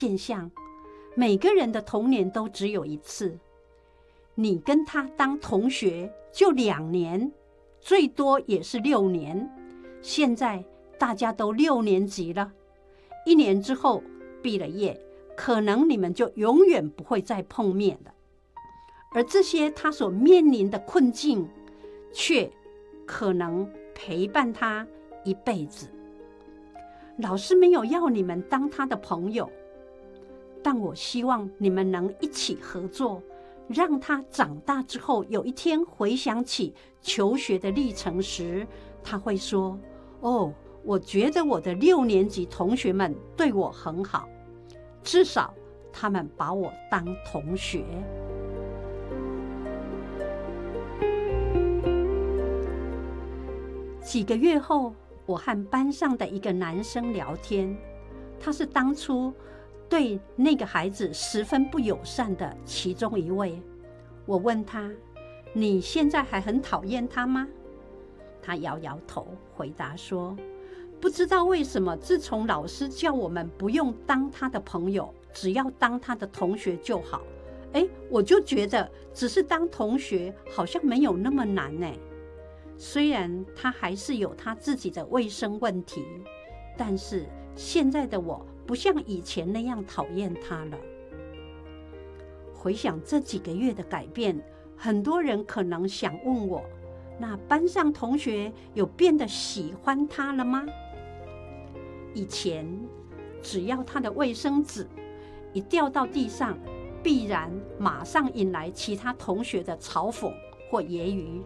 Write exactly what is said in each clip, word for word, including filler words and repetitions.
现象，每个人的童年都只有一次，你跟他当同学就两年，最多也是六年。现在大家都六年级了，一年之后毕了业，可能你们就永远不会再碰面了。而这些他所面临的困境，却可能陪伴他一辈子。老师没有要你们当他的朋友，但我希望你们能一起合作，让他长大之后有一天回想起求学的历程时，他会说：哦，我觉得我的六年级同学们对我很好，至少他们把我当同学。几个月后，我和班上的一个男生聊天，他是当初对那个孩子十分不友善的其中一位。我问他：你现在还很讨厌他吗？他摇摇头，回答说：不知道为什么，自从老师叫我们不用当他的朋友，只要当他的同学就好，哎，我就觉得只是当同学好像没有那么难呢。虽然他还是有他自己的卫生问题，但是现在的我不像以前那样讨厌他了。回想这几个月的改变，很多人可能想问我，那班上同学有变得喜欢他了吗？以前只要他的卫生纸一掉到地上，必然马上引来其他同学的嘲讽或揶揄。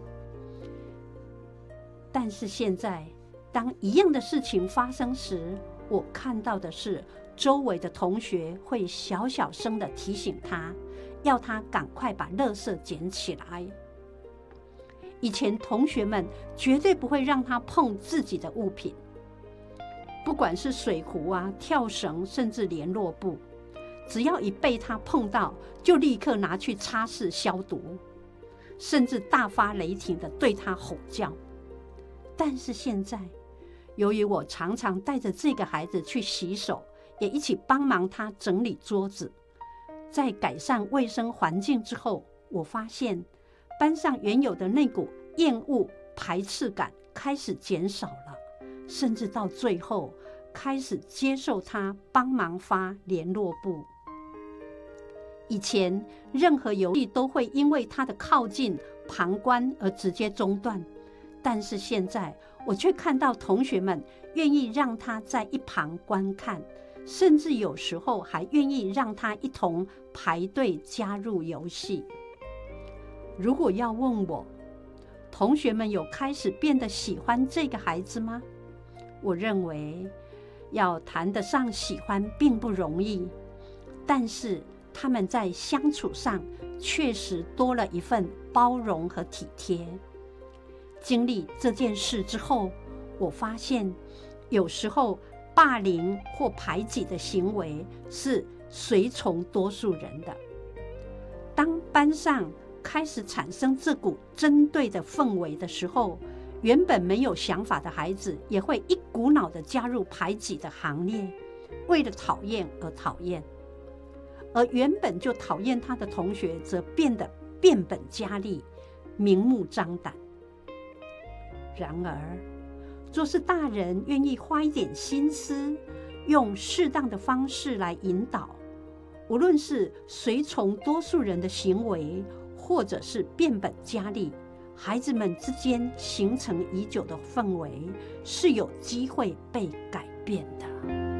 但是现在，当一样的事情发生时，我看到的是周围的同学会小小声地提醒他，要他赶快把垃圾捡起来。以前同学们绝对不会让他碰自己的物品，不管是水壶啊、跳绳，甚至联络簿，只要一被他碰到，就立刻拿去擦拭消毒，甚至大发雷霆地对他吼叫。但是现在，由于我常常带着这个孩子去洗手，也一起帮忙他整理桌子，在改善卫生环境之后，我发现班上原有的那股厌恶、排斥感开始减少了，甚至到最后开始接受他帮忙发联络簿。以前任何游戏都会因为他的靠近、旁观而直接中断，但是现在我却看到同学们愿意让他在一旁观看，甚至有时候还愿意让他一同排队加入游戏。如果要问我，同学们有开始变得喜欢这个孩子吗？我认为要谈得上喜欢并不容易，但是他们在相处上确实多了一份包容和体贴。经历这件事之后，我发现有时候霸凌或排挤的行为是随从多数人的。当班上开始产生这股针对的氛围的时候，原本没有想法的孩子也会一股脑地加入排挤的行列，为了讨厌而讨厌，而原本就讨厌他的同学则变得变本加厉，明目张胆。然而，若是大人愿意花一点心思，用适当的方式来引导，无论是随从多数人的行为，或者是变本加厉，孩子们之间形成已久的氛围是有机会被改变的。